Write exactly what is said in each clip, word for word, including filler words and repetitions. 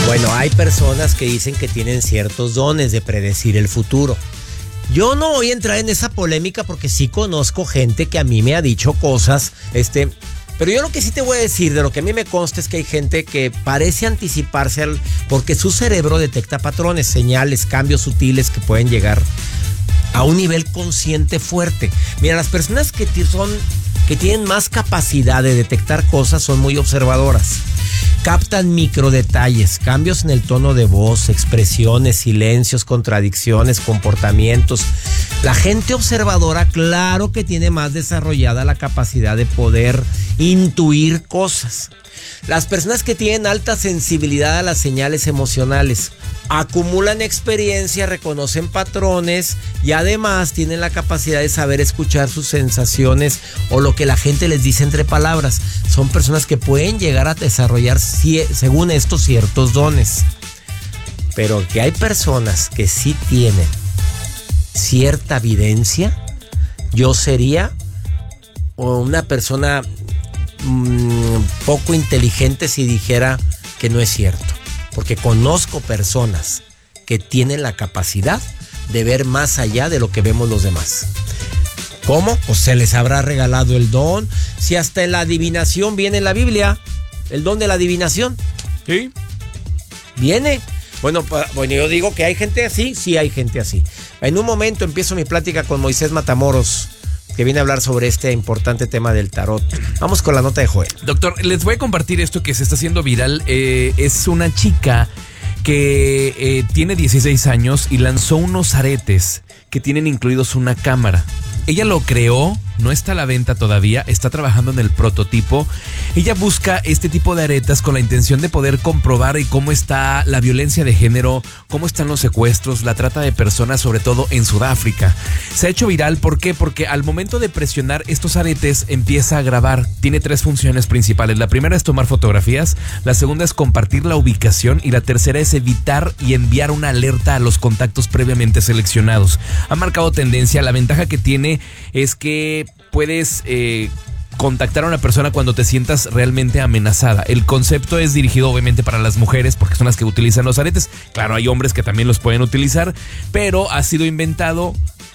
Bueno, hay personas que dicen que tienen ciertos dones de predecir el futuro. Yo no voy a entrar en esa polémica porque sí conozco gente que a mí me ha dicho cosas, este, pero yo lo que sí te voy a decir, de lo que a mí me consta, es que hay gente que parece anticiparse al, porque su cerebro detecta patrones, señales, cambios sutiles que pueden llegar a un nivel consciente fuerte. Mira, las personas que son, que tienen más capacidad de detectar cosas son muy observadoras. Captan microdetalles, cambios en el tono de voz, expresiones, silencios, contradicciones, comportamientos. La gente observadora, claro que tiene más desarrollada la capacidad de poder intuir cosas. Las personas que tienen alta sensibilidad a las señales emocionales acumulan experiencia, reconocen patrones y además tienen la capacidad de saber escuchar sus sensaciones o lo que la gente les dice entre palabras. Son personas que pueden llegar a desarrollar, según esto, ciertos dones. Pero que hay personas que sí tienen cierta evidencia, yo sería una persona mmm, poco inteligente si dijera que no es cierto. Porque conozco personas que tienen la capacidad de ver más allá de lo que vemos los demás. ¿Cómo? Pues se les habrá regalado el don. Si hasta en la adivinación viene en la Biblia, el don de la adivinación. Sí. Viene. Bueno, bueno, yo digo que hay gente así, sí hay gente así. En un momento empiezo mi plática con Moisés Matamoros, que viene a hablar sobre este importante tema del tarot. Vamos con la nota de Joel. Doctor, les voy a compartir esto que se está haciendo viral. Eh, es una chica que eh, tiene dieciséis años y lanzó unos aretes que tienen incluidos una cámara. Ella lo creó, no está a la venta todavía, está trabajando en el prototipo. Ella busca este tipo de aretas con la intención de poder comprobar cómo está la violencia de género, cómo están los secuestros, la trata de personas, sobre todo en Sudáfrica. Se ha hecho viral, ¿por qué? Porque al momento de presionar estos aretes empieza a grabar. Tiene tres funciones principales. La primera es tomar fotografías, la segunda es compartir la ubicación y la tercera es evitar y enviar una alerta a los contactos previamente seleccionados. Ha marcado tendencia. La ventaja que tiene es que puedes eh, contactar a una persona cuando te sientas realmente amenazada. El concepto es dirigido obviamente para las mujeres porque son las que utilizan los aretes. Claro, hay hombres que también los pueden utilizar, pero ha sido inventado.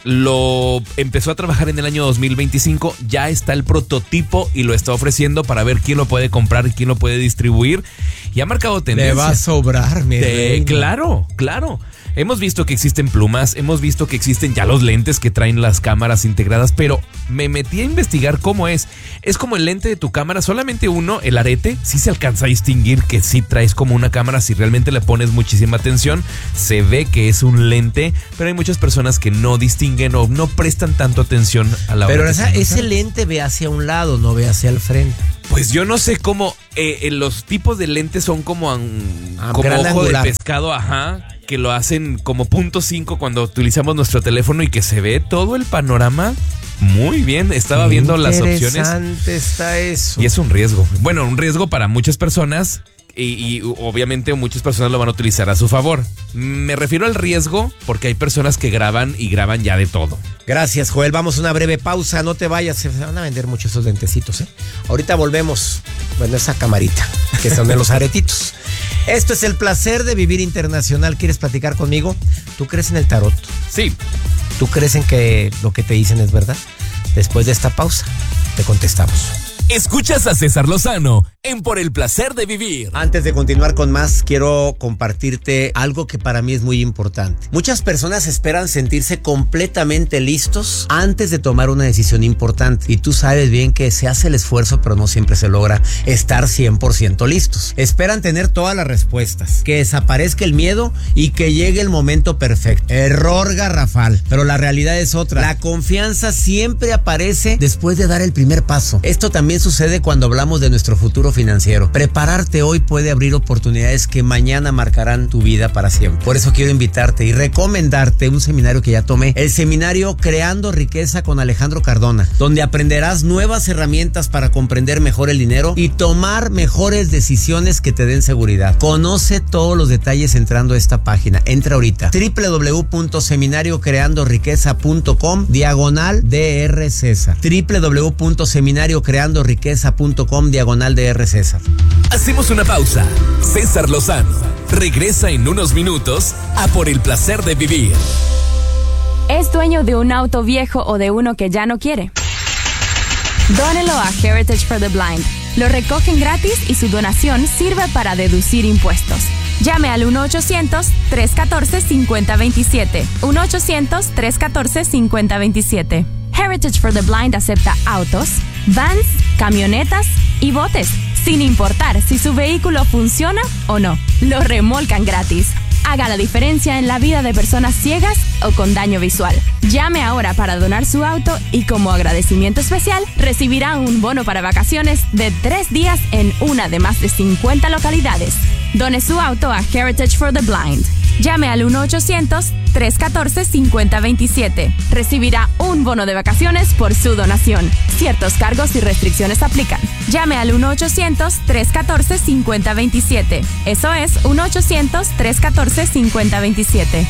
Lo empezó a trabajar en el año dos mil veinticinco, ya está el prototipo y lo está ofreciendo para ver quién lo puede comprar y quién lo puede distribuir. Y ha marcado tendencia. Le va a sobrar, mi de, Claro, claro. Hemos visto que existen plumas, hemos visto que existen ya los lentes que traen las cámaras integradas, pero me metí a investigar cómo es. Es como el lente de tu cámara, solamente uno, el arete, sí se alcanza a distinguir que sí traes como una cámara, si realmente le pones muchísima atención, se ve que es un lente, pero hay muchas personas que no distinguen o no prestan tanto atención a la hora. Pero esa, ese lente ve hacia un lado, no ve hacia el frente. Pues yo no sé cómo, eh, los tipos de lentes son como, um, ah, como ojo angular. de pescado, ajá, que lo hacen como punto cinco cuando utilizamos nuestro teléfono y que se ve todo el panorama muy bien. Estaba viendo las opciones. Interesante está eso. Y es un riesgo. Bueno, un riesgo para muchas personas y, y obviamente muchas personas lo van a utilizar a su favor. Me refiero al riesgo porque hay personas que graban y graban ya de todo. Gracias, Joel. Vamos a una breve pausa. No te vayas. Se van a vender muchos esos lentecitos, ¿eh? Ahorita volvemos. Bueno, esa camarita que son de los aretitos. Esto es El Placer de Vivir Internacional. ¿Quieres platicar conmigo? ¿Tú crees en el tarot? Sí. ¿Tú crees en que lo que te dicen es verdad? Después de esta pausa, te contestamos. Escuchas a César Lozano en Por el Placer de Vivir. Antes de continuar con más, quiero compartirte algo que para mí es muy importante. Muchas personas esperan sentirse completamente listos antes de tomar una decisión importante. Y tú sabes bien que se hace el esfuerzo, pero no siempre se logra estar cien por ciento listos. Esperan tener todas las respuestas, que desaparezca el miedo y que llegue el momento perfecto. Error garrafal. Pero la realidad es otra. La confianza siempre aparece después de dar el primer paso. Esto también sucede cuando hablamos de nuestro futuro financiero. Prepararte hoy puede abrir oportunidades que mañana marcarán tu vida para siempre. Por eso quiero invitarte y recomendarte un seminario que ya tomé, el seminario Creando Riqueza con Alejandro Cardona, donde aprenderás nuevas herramientas para comprender mejor el dinero y tomar mejores decisiones que te den seguridad. Conoce todos los detalles entrando a esta página. Entra ahorita. doble u doble u doble u punto seminario creando riqueza punto com diagonal dr César. doble u doble u doble u punto seminario creando riqueza punto com diagonal dr César. Hacemos una pausa. César Lozano regresa en unos minutos a Por el Placer de Vivir. ¿Es dueño de un auto viejo o de uno que ya no quiere? Dónelo a Heritage for the Blind. Lo recogen gratis y su donación sirve para deducir impuestos. Llame al uno ochocientos, tres uno cuatro, cinco cero dos siete. uno ochocientos, tres uno cuatro, cinco cero dos siete. Heritage for the Blind acepta autos, vans, camionetas y botes, sin importar si su vehículo funciona o no. Lo remolcan gratis. Haga la diferencia en la vida de personas ciegas o con daño visual. Llame ahora para donar su auto y como agradecimiento especial recibirá un bono para vacaciones de tres días en una de más de cincuenta localidades. Done su auto a Heritage for the Blind. Llame al uno ochocientos, tres uno cuatro, cinco cero dos siete. Recibirá un bono de vacaciones por su donación. Ciertos cargos y restricciones aplican. Llame al uno ochocientos, tres uno cuatro, cinco cero dos siete. Eso es uno ochocientos, tres uno cuatro, cinco cero dos siete.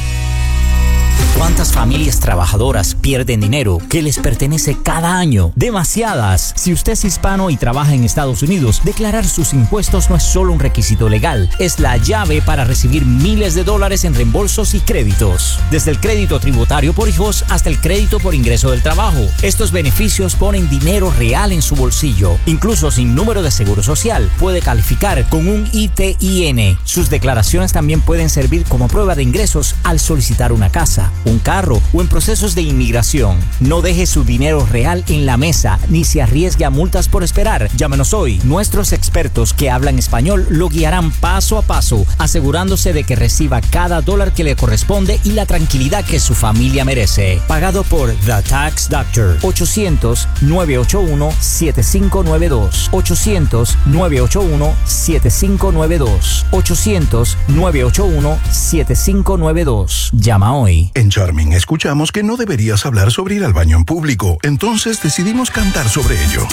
¿Cuántas familias trabajadoras pierden dinero que les pertenece cada año? Demasiadas. Si usted es hispano y trabaja en Estados Unidos, declarar sus impuestos no es solo un requisito legal, es la llave para recibir miles de dólares en reembolsos y créditos. Desde el crédito tributario por hijos hasta el crédito por ingreso del trabajo. Estos beneficios ponen dinero real en su bolsillo. Incluso sin número de seguro social, puede calificar con un I T I N. Sus declaraciones también pueden servir como prueba de ingresos al solicitar una casa, un carro o en procesos de inmigración. No deje su dinero real en la mesa ni se arriesgue a multas por esperar. Llámenos hoy. Nuestros expertos que hablan español lo guiarán paso a paso, asegurándose de que reciba cada dólar que le corresponde y la tranquilidad que su familia merece. Pagado por The Tax Doctor. ochocientos, nueve ocho uno, siete cinco nueve dos. ochocientos, nueve ocho uno, siete cinco nueve dos. ochocientos, nueve ocho uno, siete cinco nueve dos. Llama hoy. En Charming escuchamos que no deberías hablar sobre ir al baño en público, entonces decidimos cantar sobre ello.